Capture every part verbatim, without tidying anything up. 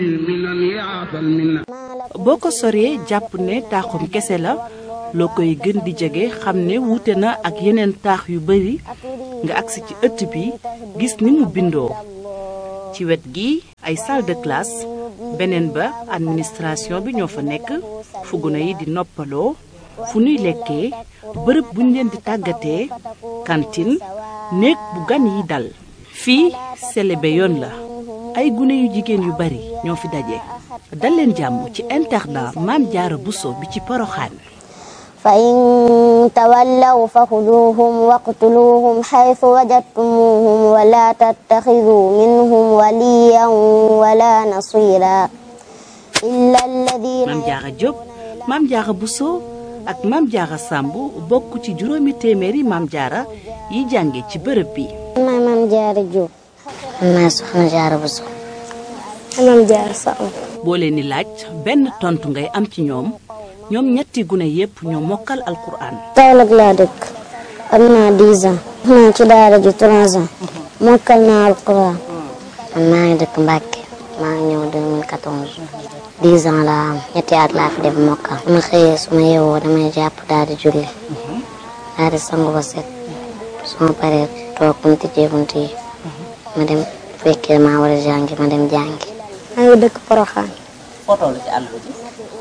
boo ko soree jàpp ne taaxum kese la loo koy gën di jege xam ne wuute na ak yeneen taax yu bari nga agsi ci ëtt bi gis ni mu bindoo ci wet gi ay salle de classe beneen ba administration bi ñoo fa nekk fu gune yi di noppaloo fu nuy lekkee bërëb buñ leen di tàggatee cantine néeg bu gan yi dal fii selebe yoon la ay gune yu jigéen yu bari ñoo fi daje dal leen jàmm ci internat Maam Jaara Buso bi ci Poroxaan fa in tawallaw fa xuduuhum waqtuluuhum xaytu wajadtumuuhum wala tattaxiduu minhum waliyan wala nasira illa alladina Maam Jaara Jóob Maam Jaara Buso ak Maam Jaara Sàmb bokk ci juróomi téeméeri Maam Jaara yi jànge ci bërëb bi. maay Maam Jaara Jóob. maay Soxna Jaara Buso. Maam Jaara Sàmb. boo leen di laaj benn tontu ngay am ci ñoom ñoom ñetti gune yépp ñoo mokkal alquran. Kaolack laa dëkk am naa dix ans. naa ci daara ji trois ans. mokkal naa alquran. man maa ngi dëkk Mbàkke maa ngi ñëw deux mille quatorze. dix ans laa am ñetti at laa fi def mokkal. su ma xëyee su ma yeewoo damay jàpp daal di julli. daal di sangu ba set. su ma paree toog bunti jee bunti yi. ma dem fekkee maa war a jàngi ma dem jàngi. maa ngi dëkk Poroxaan. foo toll ci àll bi.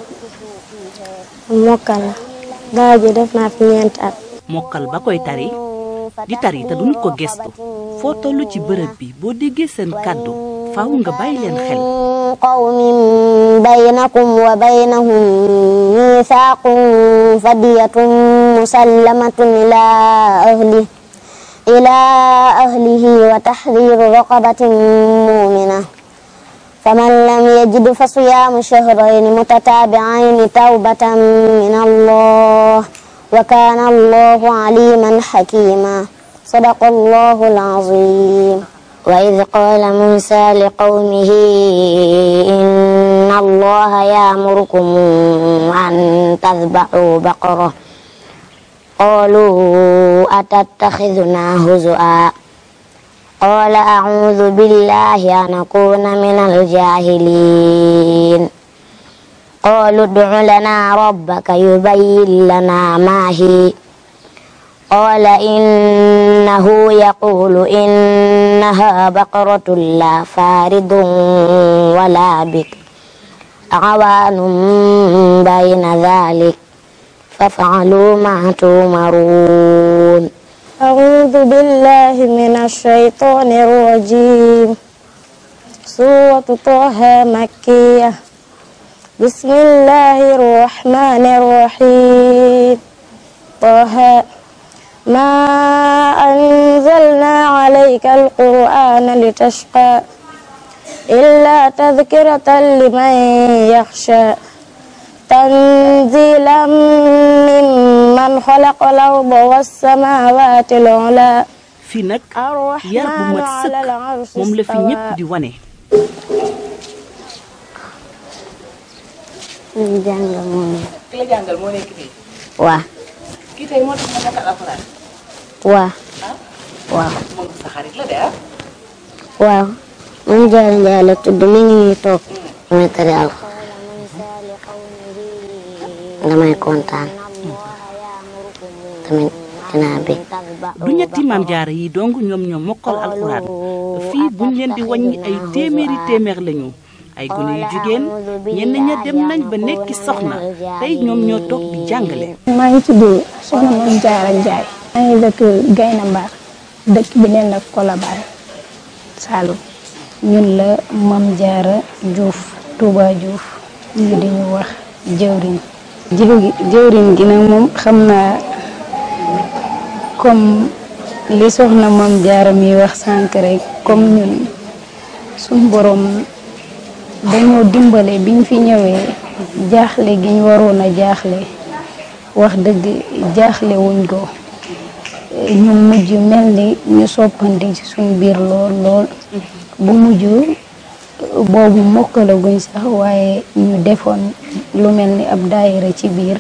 mokkal la. daara ji def naa fi ñeenti at. mokkal ba koy tari di tari te duñ ko gestu foo toll ci bërëb bi boo déggee seen kàddu faaw nga bàyyi leen xel. qawmin baynakum wa baynahum miisaaqun fadiyatun musallamatun ilaa ahli ilaa ahlihi wa tahriiru raqabatin mu'mina faman lam yajid fa siyaamu shahrayni mutataabi'ayni tawbatan min Allah wa kaana Allahu aliiman hakiima sadaqa Allahu al-aziim. wa idh qaala Muusaa liqawmihi inna Allaha ya'murukum an tadhbahuu baqaratan qaaluu atattakhidhunaa huzuwan qaala a'uudhu billaahi an akuuna minal jaahiliin qaaluu ud'u lanaa rabbaka yubayyin lanaa maa hiya qaala innahu yaquulu innahaa baqaratun laa faaridun wa laa bikr awaanun bayna dhaalika faf'aluu maa tu'maruun. a'uuzu billaahi mina shaytaani rajiim. suuratu Taaha makkiyya. bismillaahi rahmaani rahiim. Taaha maa anzalnaa alayka al-qur'aana litashqaa illaa tadhkiratan liman yaxshaa tanziilan mimman xalaqal arda was-samaawaati al-ulaa. fii nag yar bu mat sëkk moom la fi ñépp di wane. ñu jàngal moom. ki la jàngal moo nekk nii. waaw. kii tey moo tax nga mokkal alxuraan. waaw. waaw. moom sa xarit la de ah. waaw. Maam Jaara Njaay la tudd mi ngi nii toog. damay tari alxuraan. damay kontaan. tamit dinaa bég. du ñetti Maam Jaara yi dong ñoom ñoo mokkal alxuraan fii buñ leen di wàññi ay téeméeri téeméer lañu. ay gune yu jigéen ñenn ña dem nañ ba nekki soxna tey ñoom ñoo toog di jàngale. maa ngi tudd Soxna Maam Jaara Njaay. maa ngi dëkk Gayna Mbar dëkk bi neen ak Colobane Saloum. ñun la Maam Jaara Juuf Touba Juuf ñu di ñu wax jëwriñ. jëwriñ gi nag moom xam naa comme li Soxna Maam Jaara mi wax sànq rek comme ñun suñ borom dañoo dimbale biñ fi ñëwee jaaxle gi ñu waroon a jaaxle wax dëgg jaaxle wuñ ko ñu mujj mel ni ñu soppandi ci suñ biir lool lool bu mujj boobu mokkalaguñ sax waaye ñu defoon lu mel ni ab daayira ci biir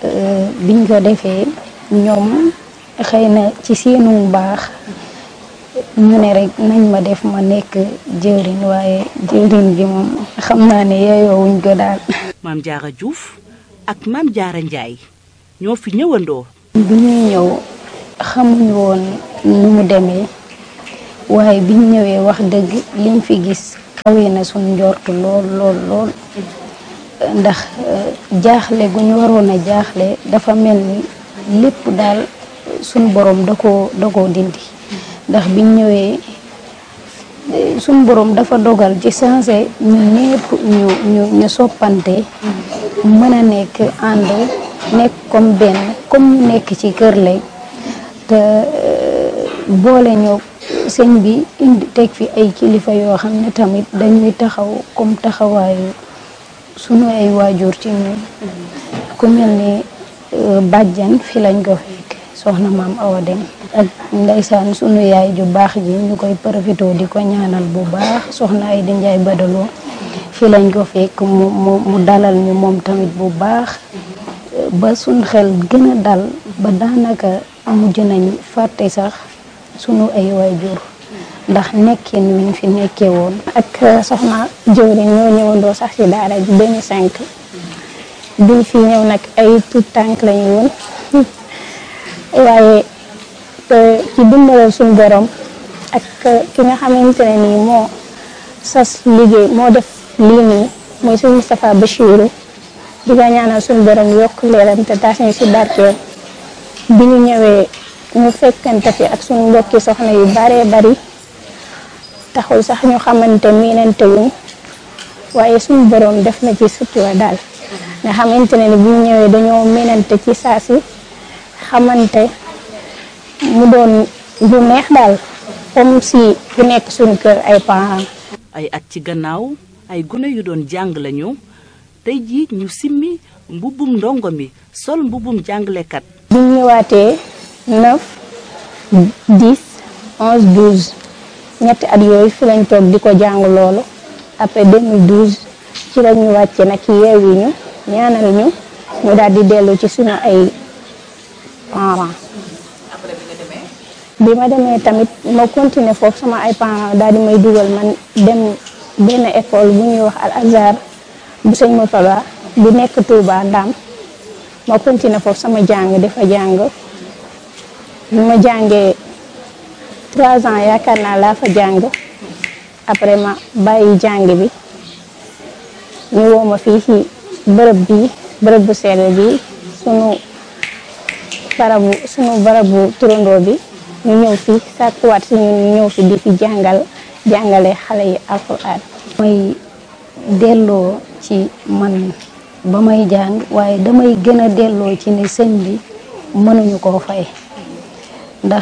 biñ ko defee ñoom xëy na ci seenu baax ñu ne rek nañ ma def ma nekk jëwriñ waaye jëwriñ gi moom xam naa ne yeeyoo wuñ ko daal. Maam Jaara Diouf ak Maam Jaara Njaay ñoo fi ñëwandoo. bi ñuy ñëw xamuñu woon nu mu demee waaye biñ ñëwee wax dëgg liñ fi gis kawee na suñ njortu lool lool lool ndax jaaxle gu ñu waroon a jaaxle dafa mel ni lépp daal suñ borom da koo da koo dindi ndax biñ ñëwee suñ borom dafa dogal ci sensé ñu ñépp ñu ñu ñu soppante mën a nekk ànd nekk comme benn comme ñu nekk ci kër lay te boole ñoo sëñ bi indi teg fi ay kilifa yoo xam ne tamit dañuy taxaw comme taxawaayu sunu ay waajur ci ñun ku mel ni bàjjan fi lañ ko fekk soxna maam Awa Dem ak ndeysaan sunu yaay ju baax ji ñu koy profité di ko ñaanal bu baax soxna ay di njaay badaloo fi lañ ko fekk mu mu mu dalal ñu moom tamit bu baax ba suñ xel gën a dal ba daanaka mujj nañ fàtte sax sunu ay waajur ndax nekkee ni ñu fi nekkee woon. ak soxna jëwriñ ñoo ñëwandoo sax ci daara ji deux mille cinq biñ fi ñëw nag ay tout tànk lañu woon waaye ci dimbalal suñu borom ak ki nga xamante ne nii moo sas liggéey moo def lii nii mooy suñu Moustapha Bachirou di nga ñaanal suñu borom yokk leeram te taas ñu ci barkeel bi ñu ñëwee ñu fekkante fi ak suñu mbokki soxna yu baree bari taxul sax ñu xamante miinante wuñ waaye suñu borom def na ci sutura daal nga xamante ne ni bu ñu ñëwee dañoo miinante ci saa si xamante mu doon lu neex daal comme si ku nekk suñu kër ay parents. ay at ci gannaaw ay gune yu doon jàng lañu tey jii ñu simmi mbubbum ndongo mi sol mbubbum jàngalekat. bi ñu ñëwaatee neuf dix onze douze ñetti at yooyu fi lañ toog di ko jàng loolu après deux mille douze ci la ñu wàcce nag yeewi ñu ñaanal ñu ñu daal di dellu ci suñu ay parents. bi ma demee tamit ma continuer foofu sama ay parents daal di may dugal man dem benn école bu ñuy wax Al Azhar bu sëñ Moutala bu nekk Touba Ndam ma continuer foofu sama jàng dafa jàng bi ma jàngee trois ans yaakaar naa laa fa jàng après ma bàyyi jàng bi ñu woo ma fii ci bërëb bi bërëb bu sell bi sunu barabu sunu barabu turandoo bi ñu ñëw fi sàkkuwaat si ñun ñu ñëw fi di fi jàngal jàngale xale yi alxuraan. may delloo ci man ba may jàng waaye damay gën a delloo ci ne sëñ bi mënuñu koo fay ndax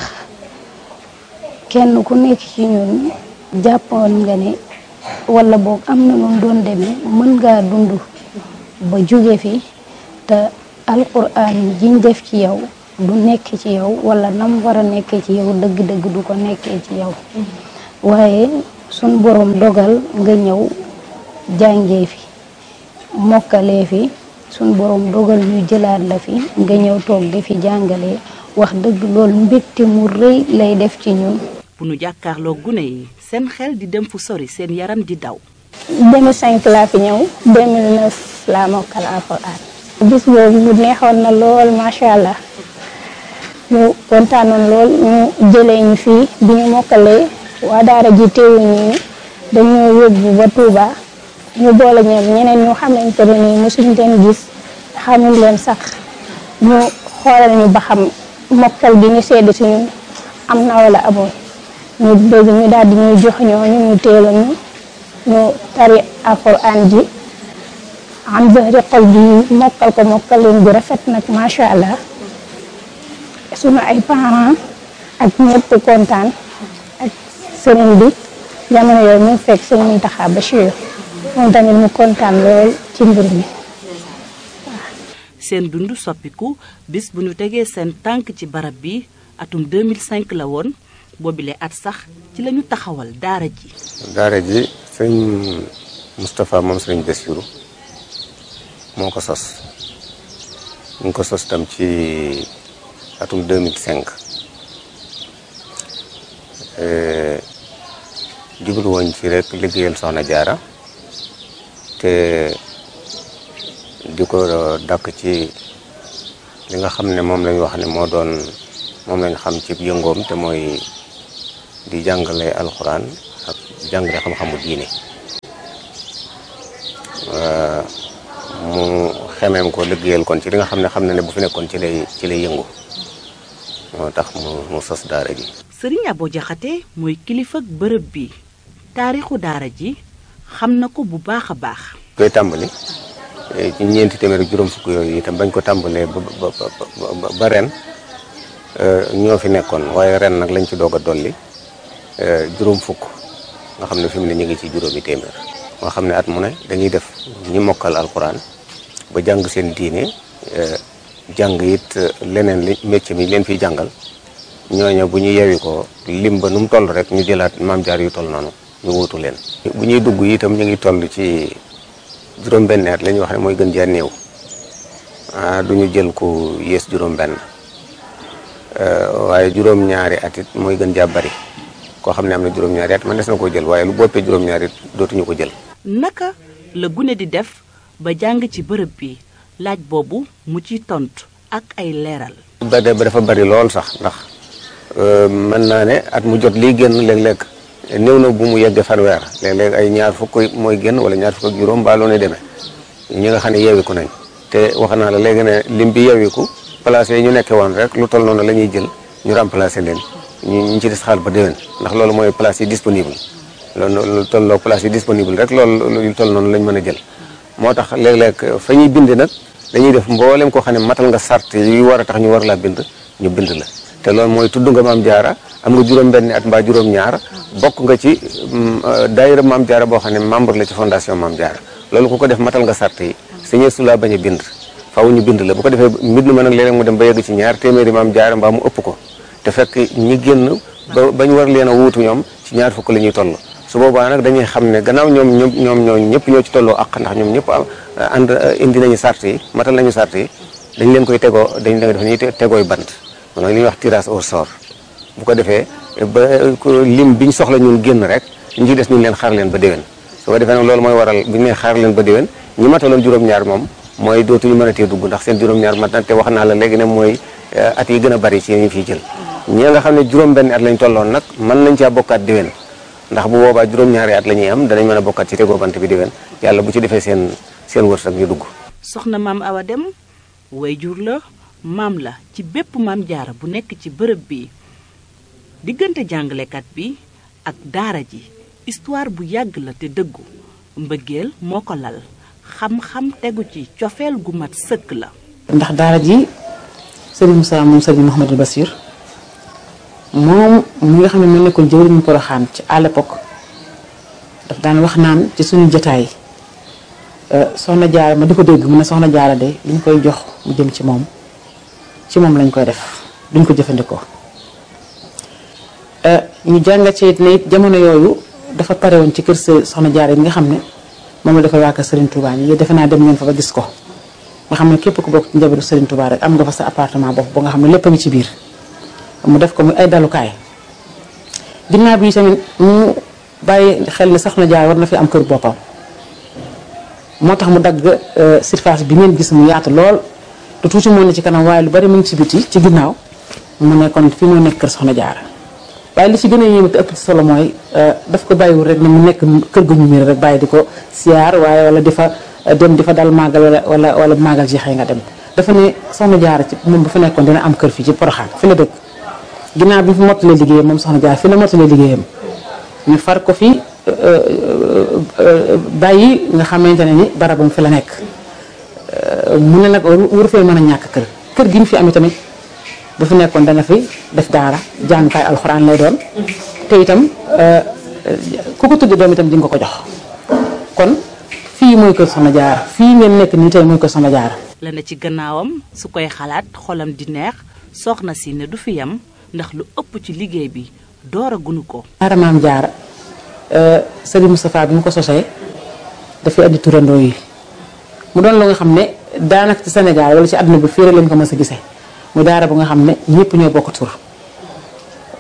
kenn ku nekk ci ñun jàppoon nga ne wala boog am na nu doon demee mën ngaa dund ba jóge fi te alxuraan jiñ def ci yow du nekk ci yow wala nam war a nekkee ci yow dëgg-dëgg du ko nekkee ci yow waaye suñ borom dogal nga ñëw jàngee fi mokkalee fi suñ borom dogal ñu jëlaat la fi nga ñëw toog di fi jàngalee wax dëgg loolu mbégte mu rëy lay def ci ñun. bu nu jàkkaarloo gune yi seen xel di dem fu sori seen yaram di daw. deux mille cinq laa fi ñëw deux mille neuf laa mokkal alxuraan. bis boobu mu neexoon na lool macha allah. ñu kontaanoon lool ñu jëlee ñu fii bi ñu mokkalee waa daara ji teewuñu ñu dañoo yóbbu ba Touba ñu boole ñoom ñeneen ñu xamante ne nii mosuñ leen gis xamul leen sax ñu xoolal ñu ba xam mokkal gi ñu sedd si ñun am na wala amoon ñu dégg ñu daal di ñuy jox ñooñu ñu teelu ñu ñu tari alxuraan ji am zahri xol bi mokkal ko mokkal leen bu rafet nag macha allah. sunu ay parents ak ñëpp kontaan ak sëriñ bi jamono yooyu mu fekk sëñ Mountakha Bachir moom tamit mu kontaan lool ci mbir mi. seen dund soppiku bis bu ñu tegee seen tànk ci barab bi atum deux mille cinq la woon boobile at sax ci la ñu taxawal daara ji. daara ji sëñ Moustapha moom sëriñ Bassirou moo ko sos ñu ko sos tam ci atum deux mille cinq jublu woon ci rek liggéeyal soxna jaara te di ko dàkk ci li nga xam ne moom lañ wax ne moo doon moom lañ xam ci yëngoom te mooy di jàngale alxuraan ak jàngale xam-xamu diine mu xemeem ko liggéeyal kon ci li nga xam ne xam na ne bu fi nekkoon ci lay ci lay yëngu moo tax mu mu sos daara ji. Sëriñ Abo Jaxate mooy kilifa ak bërëb bi taarixu daara ji xam na ko bu baax a baax. koy tàmbali ci ñeenti téeméer ak juróom fukk yooyu itam bañ ko tàmbalee ba ba ba ba ren ñoo fi nekkoon waaye ren nag lañ ci doog a dolli juróom fukk nga xam ne fi mu ne ñu ngi ci juróomi téeméer. moo xam ne at mu ne dañuy def ñi mokkal alxuraan ba jàng seen diine jàng it leneen li métier mi leen fiy jàngal ñooñu bu ñu yewi ko lim ba nu mu toll rek ñu jëlaat maam jaar yu toll noonu ñu wuutu leen. bu ñuy dugg itam ñu ngi toll ci juróom-benn at la ñuy wax ne mooy gën jaa néew ah du ñu jël ku yées juróom-benn waaye juróom-ñaari at it mooy gën jaa bari koo xam ne am na juróom-ñaari at man des na koo jël waaye lu boppee juróom-ñaari it dootuñu ko jël. naka la gune di def ba jàng ci bërëb bi laaj boobu mu ciy tontu ak ay leeral. ba de ba dafa bari lool sax ndax mën naa ne at mu jot lii génn léeg-léeg néew na bu mu yegg fanweer léeg-léeg ay ñaar fukk mooy génn wala ñaar fukk ak juróom ba loo ne demee ñi nga xam ne yeewiku nañ te wax naa la léegi ne lim bi yeewiku place yi ñu nekkee woon rek lu toll noonu la ñuy jël ñu remplacer leen ñu ñu ci des xaal ba déwén ndax loolu mooy place yi disponible loolu lu tolloo place yi disponible rek loolu lu toll noonu lañ mën a jël moo tax léeg-léeg fa ñuy bind nag dañuy def mboolem koo xam ne matal nga sart yi war a tax ñu war laa bind ñu bind la te loolu mooy tudd nga maam jaara am nga juróom-benni at mbaa juróom-ñaar bokk nga ci daayira maam jaara boo xam ne membre la ci fondation maam jaara loolu ku ko def matal nga sart yi sañee su laa bañ a bind faaw ñu bind la bu ko defee mbind ma nag léeg-léeg mu dem ba yegg ci ñaar téeméeri maam jaara mbaa mu ëpp ko te fekk ñi génn ba bañ war leen a wuutu ñoom ci ñaar fukk la ñuy toll su boobaa nag dañuy xam ne gannaaw ñoom ñoom ñoom ñoo ñëpp ñoo ci tolloo ak ndax ñoom ñëpp ànd indi nañu sart yi matal nañu sart yi dañ leen koy tegoo dañ leen def ñuy tegooy bant mooy li ñuy wax tirage au sort bu ko defee ba lim biñ soxla ñun génn rek ñu ci des ñu leen xaar leen ba déwén su ko defee nag loolu mooy waral bu ñu nee xaar leen ba déwén ñi mataloon juróom-ñaar moom mooy dootuñu mën a tee dugg ndax seen juróom-ñaar mat na te wax naa la léegi ne mooy at yi gën a bari ci ñu fiy jël ñi nga xam ne juróom-benn at lañ tolloon nag mën nañ caa bokkaat déwén ndax bu boobaa juróom-ñaari at la ñuy am danañ mën a bokkaat ci tegoo bant bi déwén yàlla bu ci defee seen seen wërsëg ñu dugg. soxna maam Awa Dem wayjur la maam la ci bépp maam jaara bu nekk ci bërëb bi diggante jàngalekat bi ak daara ji histoire bu yàgg la te dëggu mbëggeel moo ko lal xam-xam tegu ci cofeel gu mat sëkk la. ndax daara ji Serigne Moussa moom Serigne Mouhamadou Bassir moom mi nga xam ne moo nekkoon jëwriñu Poroxaan ci à l'époque daf daan wax naan ci suñu jotaay soxna jaara ma di ko dégg mu ne soxna jaara de li ñu koy jox mu jëm ci moom ci moom lañ koy def duñ ko jëfandikoo ñu jàngat ci it ne it jamono yooyu dafa pare woon ci kër soxna jaara yi nga xam ne moom la dafa waa kër Serigne Touba ñi defe naa dem ngeen fa ba gis ko nga xam ne képp ku bokk ci njabootu Serigne Touba rek am nga fa sa appartement bopp ba nga xam ne lépp a ngi ci biir mu def ko muy ay dalukaay ginnaaw bi tamit mu bàyyi xel ne soxna jaara war na fi am kër boppam moo tax mu dagg surface bi ngeen gis mu yaatu lool te tuuti moo ne ci kanam waaye lu bari mu ngi ci biti ci ginnaaw mu nekkoon fi moo nekk kër soxna jaara waaye li ci gën a yéeme te ëpp ci solo mooy daf ko bàyyiwul rek ne mu nekk kër gu ñu miir rek bàyyi di ko siyaar waaye wala di fa dem di fa dal màggal wala wala wala màggal jeexee nga dem dafa ne soxna jaara ci moom bu fa nekkoon dina am kër fii ci Poroxaan fi la dëkk ginnaaw bi fi mottalee liggéeyam moom soxna jaara fi la mottalee liggéeyam ñu far ko fi bàyyi nga xamante ne ni barabam fi la nekk mu ne nag waru fee mën a ñàkk kër kër gi ñu fi am tamit bu fi nekkoon dana fi def daara jàngukaay alxuraan lay doon te itam ku ko tuddi doom itam di nga ko jox kon fii mooy kër soxna jaara fii ngeen nekk nii tey mooy kër soxna jaara la na ci gannaawam su koy xalaat xolam di neex soxna si ne du fi yam ndax lu ëpp ci liggéey bi doora gunu ko daara maam jaara Serigne Moustapha bi mu ko sosee dafay andi turandoo yi mu doon lu nga xam ne daanaka ci Sénégal wala ci àdduna bi fii rek lañ ko mës a gisee mu daara bu nga xam ne ñëpp ñoo bokk tur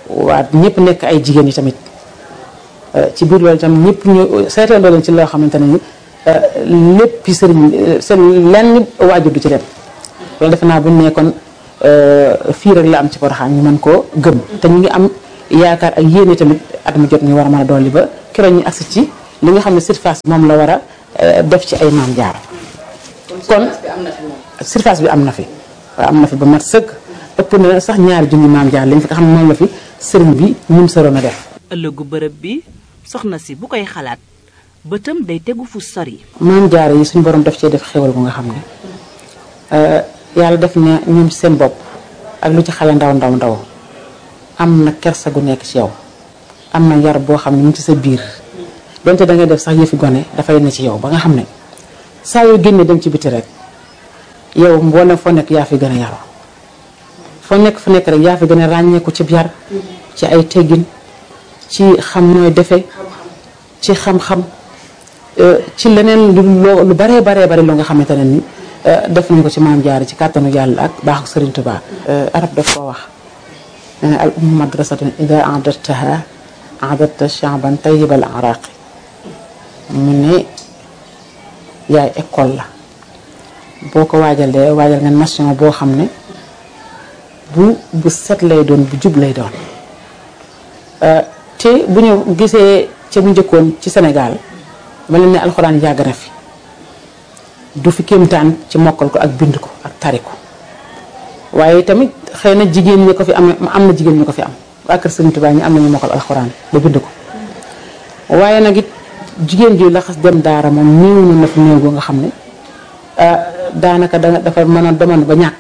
waat ñëpp nekk ay jigéen yi tamit ci biir loolu tam ñëpp ñu seetandoo leen ci loo xamante ne ni lépp sëriñ seen lenn waajur du ci dem loolu defe naa bu ñu nekkoon fii rek la am ci Porokhane ñu mën koo gëm te ñu ngi am yaakaar ak yéene tamit at mu jot ñu war a mën a dolli ba keroog ñu agsi ci li nga xam ne surface moom la war a def ci ay Maam Jaara kon surface bi am na fi waaw am na fi ba mat sëkk ëpp na sax ñaari junni Maam Jaara lañ fi nga xam ne moom la fi sëriñ bi ñum saroon a def. ëllëgu bërëb bi soxna si bu koy xalaat bëtam day tegu fu sori. Maam Jaara yi suñu borom daf cee def xéwal bu nga xam ne yàlla def na ñoom seen bopp ak lu ci xale ndaw ndaw ndaw am na kersa gu nekk ci yow am na yar boo xam ne mu ci sa biir donte da ngay def sax yëfi gone dafay ne ci yow ba nga xam ne saa yoo génnee dem ci biti rek yow mboolem foo nekk yaa fi gën a yaru foo nekk fu nekk rek yaa fi gën a ràññeeku ci yar ci ay teggin ci xam nooy defe ci xam-xam ci leneen lu lu baree baree bari loo nga xamante ne ni def nañ ko ci Maam Jaara ci kàttanu yàlla ak baaxu Sëriñ Tuubaa. arab daf koo wax nee na al ummu madrasatun ida a'dadtaha a'dadta sha'ban tayyibal araqi mu ne yaay école la boo ko waajalee waajal nga nation boo xam ne bu bu set lay doon bu jub lay doon te bu ñu gisee ca bu njëkkoon ci Sénégal ma leen ne alxuraan yàgg na fi du fi kéemtaan ci mokkal ko ak bind ko ak tari ko waaye tamit xëy na jigéen ñi ko fi am am na jigéen ñi ko fi am waa kër Sëriñ Tuubaa ñi am nañu mokkal alxuraan ba bind ko waaye nag it jigéen ji la xas dem daara moom néew na fi néew goo nga xam ne daanaka da dafa mën a demoon ba ñàkk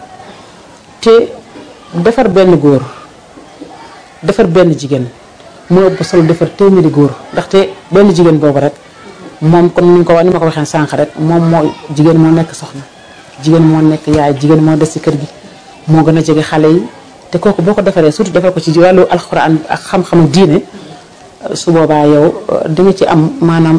te defar benn góor defar benn jigéen moo ëpp solo defar téeméeri góor ndaxte benn jigéen boobu rek moom comme ni nga ko wax ni ma ko waxee sànq rek moom moo jigéen moo nekk soxna jigéen moo nekk yaay jigéen moo des ci kër gi moo gën a jege xale yi te kooku boo ko defaree surtout defar ko ci wàllu alxuraan ak xam-xamu diine su boobaa yow di nga ci am maanaam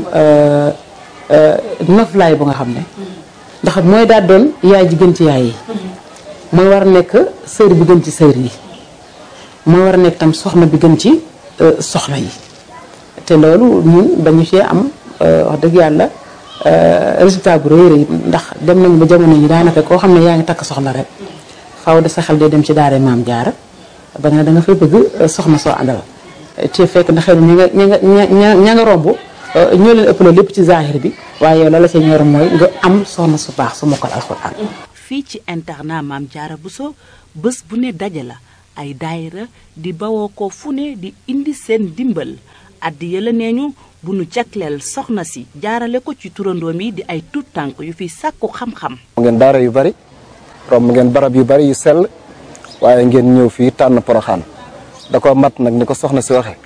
noflaay bu nga xam ne ndax mooy daal doon yaay ji gën ci yaay yi mooy war a nekk sër bi gën ci sër yi mooy war a nekk tam soxna bi gën ci soxna yi te loolu ñun dañu cee am wax dëgg yàlla résultat bu rëy rëy ndax dem nañu ba jamono yi daanaka koo xam ne yaa ngi takk soxna rek faaw de sa xel day dem ci daara Maam Jaara ba nga da nga fay bëgg soxna soo àndal te fekk na xëy na ña nga ña nga ña nga romb ñoo leen ëpp lépp ci zahir bi waaye yow la la see ñor mooy nga am soxna su baax su mokkal alxuraan. fii ci internat Maam Jaara Bousso bés bu ne daje la ay daayira di bawoo ko fu ne di indi seen dimbal addi yëla nee ñu bu nu jagleel soxna si jaarale ko ci turandoom yi di ay tuut tànk yu fi sàkku xam-xam. ngeen daara yu bari romb ngeen barab yu bari yu sell waaye ngeen ñëw fii tànn Porokhane da ko mat nag ni ko soxna si waxe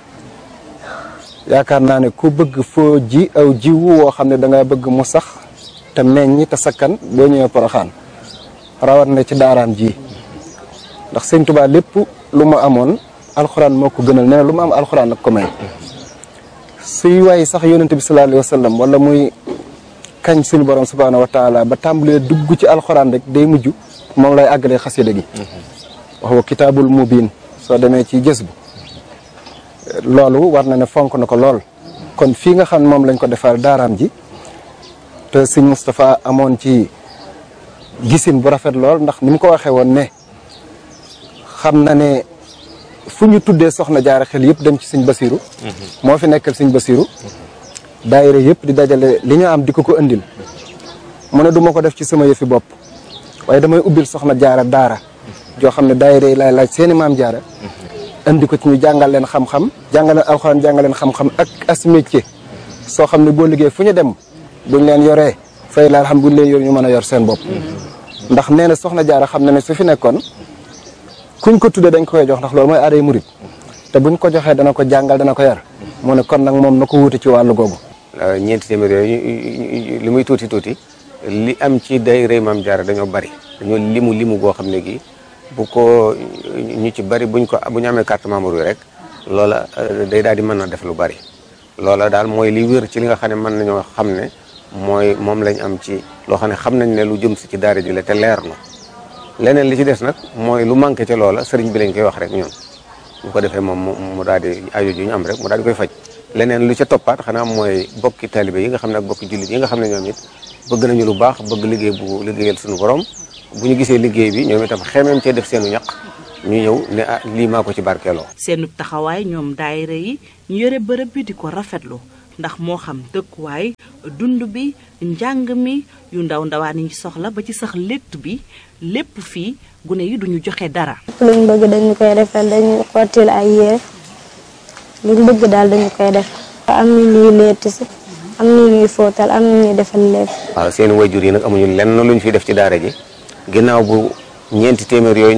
yaakaar naa ne ku bëgg foo ji aw jiwu woo xam ne danga bëgg mu sax te meññ te sakkan boo ñëwee Porokhane rawat na ci daaraam ji ndax Sëñ Tuubaa lépp lu ma amoon alxuraan moo ko gënal nee na lu ma am alxuraan nag ko may suy waay sax yonente bi sallallahu alayhi wa sallam wala muy kañ suñu borom subhaanahu wa taala ba tàmbalee dugg ci alxuraan rek day mujj moom lay àggalee xasida gi wax wa kitaabul mubiin soo demee ci jës bu loolu war na ne fonk na ko lool kon fii nga xam ne moom lañ ko defar daaraam ji te sëñ Moustapha amoon ci gisin bu rafet lool ndax ni mu ko waxee woon ne xam na ne fu ñu tuddee soxna jaara xel yëpp dem ci sëñ Basiru moo fi nekkal sëñ Basiru daayira yëpp di dajale li ñu am di ko ko indil mu ne du ma ko def ci sama yëfi bopp waaye damay ubbil soxna jaara daara joo xam ne daayira yi laay laaj seeni maam jaara indi ko ci ñu jàngal leen xam-xam jàngal leen alxuraan jàngal leen xam-xam ak as métier soo xam ne boo liggéey fu ñu dem buñ leen yoree fay laal xam buñ leen yor ñu mën a yor seen bopp ndax nee na soxna jaara xam na ne su fi nekkoon kuñ ko tuddee dañ koy jox ndax loolu mooy aaday murit te buñ ko joxee dana ko jàngal dana ko yar mu ne kon nag moom na ko wuute ci wàllu googu. ñeenti téeméer yooyu li muy tuuti tuuti li am ci daayira Maam Jaara dañoo bari dañoo limu limu goo xam ne gi bu ko ñu ci bari buñ ko bu ñu amee carte membre yi rek loola day daal di mën a def lu bari loola daal mooy li wér ci li nga xam ne mën nañoo xam ne mooy moom lañ am ci loo xam ne xam nañ ne lu jëm si ci daara ji la te leer na leneen li ci des nag mooy lu manqué ca loola sëriñ bi lañ koy wax rek ñun bu ko defee moom mu daal di aajo ju ñu am rek mu daal di koy faj. leneen lu ca toppaat xanaa mooy bokki taalibe yi nga xam ne ak bokki jullit yi nga xam ne ñoom it bëgg nañu lu baax bëgg liggéey bu liggéeyal suñu borom bu ñu gisee liggéey bi ñoom itam xemeem cee def seenu ñaq ñu ñëw ne ah lii maa ko ci barkeeloo. seenu taxawaay ñoom daayira yi ñu yore bërëb bi di ko rafetlu ndax moo xam dëkkuwaay dund bi njàng mi yu ndaw ndawaan yi soxla ba ci sax létt bi lépp fii gune yi duñu joxe dara. luñ bëgg dañu koy defal dañuy xottil ay yére luñ bëgg daal dañu koy def. am na ñuy létt si am na ñuy fóotal am na ñuy defal lépp. waaw seen wayjur yi nag amuñu lenn luñ fi def ci daara ji ginnaaw bu ñeenti téeméer yooyu